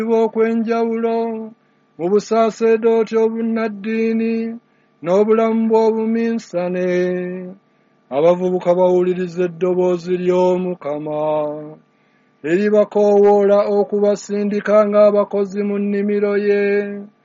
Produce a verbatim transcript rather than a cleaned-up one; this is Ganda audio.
bw'okwenjawulo mu busaaseedooti obunnaddiini n'obulamu bw'obuminsane. Abavubuka bawuliriza eddoboozi ly'Omukama eribakoowoola okubasindika ng'abakozi mu nnimiro ye.